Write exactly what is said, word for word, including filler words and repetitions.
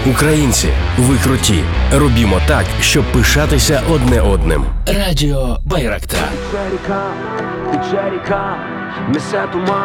Українці, ви круті. Робімо так, щоб пишатися одне одним. Радіо Байрактар. Тече ріка, тече ріка, несе туман.